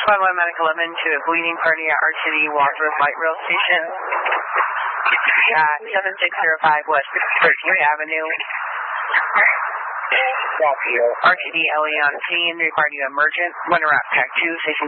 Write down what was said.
Squad 1 Medic 11 to a bleeding party at RTD Wadsworth Light Rail Station at 7605 West 13th Avenue. RTD LA on scene, required you emergent. Winter Pack 2, Station